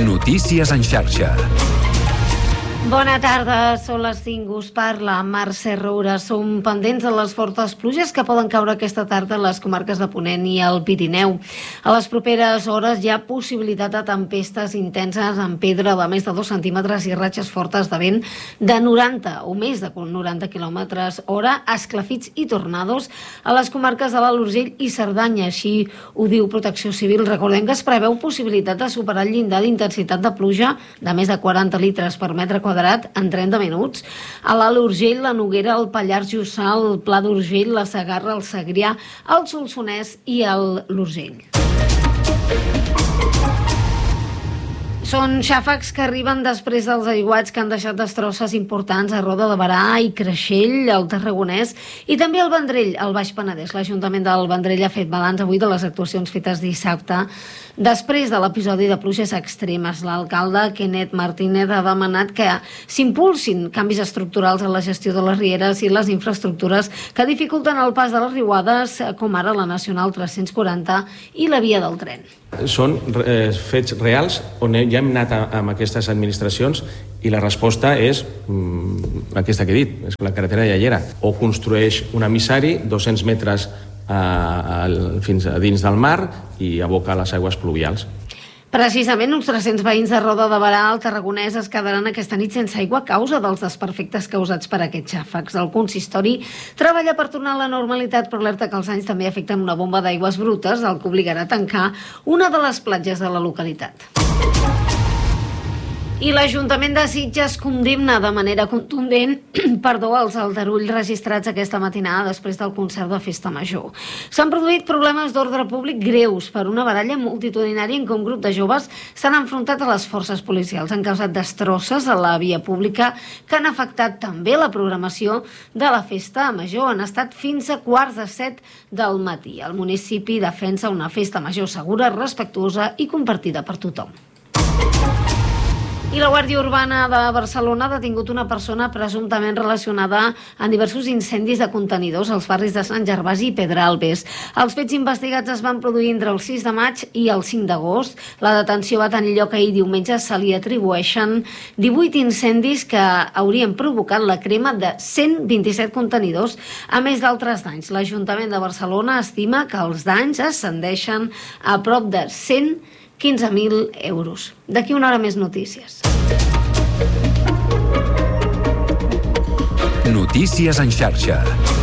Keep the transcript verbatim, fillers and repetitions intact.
Notícies en xarxa. Bona tarda, són les cinc, us parla Mercè Roura. Som pendents de les fortes pluges que poden caure aquesta tarda a les comarques de Ponent i al Pirineu. A les properes hores hi ha possibilitat de tempestes intenses amb pedra de més de dos centímetres i ratxes fortes de vent de noranta o més de noranta quilòmetres hora, esclafits i tornados a les comarques de l'Alt Urgell i Cerdanya. Així ho diu Protecció Civil. Recordem que es preveu possibilitat de superar el llindar d'intensitat de pluja de més de quaranta litres per metre quadrat en trenta minuts. A l'Alt Urgell, la Noguera, el Pallars Jussà, el Pla d'Urgell, la Segarra, el Segrià, el Solsonès i l'Urgell. Són xàfecs que arriben després dels aiguats que han deixat destrosses importants a Roda de Berà i Creixell, al Tarragonès, i també al Vendrell, al Baix Penedès. L'Ajuntament del Vendrell ha fet balanç avui de les actuacions fetes dissabte després de l'episodi de pluges extremes. L'alcalde, Kenneth Martínez, ha demanat que s'impulsin canvis estructurals en la gestió de les rieres i les infraestructures que dificulten el pas de les riuades, com ara la Nacional tres-cents quaranta i la via del tren. Són eh, fets reals on ja hem anat a, amb aquestes administracions i la resposta és mm, aquesta que he dit, és que la carretera ja hi era. O construeix un emissari, dos-cents metres a, a, fins a dins del mar i aboca les aigües pluvials. Precisament, uns tres-cents veïns de Roda de Berà al Tarragonès es quedaran aquesta nit sense aigua a causa dels desperfectes causats per aquests xàfecs. El consistori treballa per tornar a la normalitat, però alerta que els anys també afecten una bomba d'aigües brutes, el que obligarà a tancar una de les platges de la localitat. I l'Ajuntament de Sitges condemna de manera contundent perdó, els aldarulls registrats aquesta matinada després del concert de Festa Major. S'han produït problemes d'ordre públic greus per una baralla multitudinària en què un grup de joves s'han enfrontat a les forces policials. Han causat destrosses a la via pública que han afectat també la programació de la Festa Major. Han estat fins a quarts de set del matí. El municipi defensa una Festa Major segura, respectuosa i compartida per tothom. I la Guàrdia Urbana de Barcelona ha detingut una persona presumptament relacionada amb diversos incendis de contenidors als barris de Sant Gervasi i Pedralbes. Els fets investigats es van produir entre el sis de maig i el cinc d'agost. La detenció va tenir lloc ahir diumenge. Se li atribueixen divuit incendis que haurien provocat la crema de cent vint-i-set contenidors, a més d'altres danys. L'Ajuntament de Barcelona estima que els danys ascendeixen a prop de cent quinze mil euros. D'aquí una hora més notícies. Notícies en xarxa.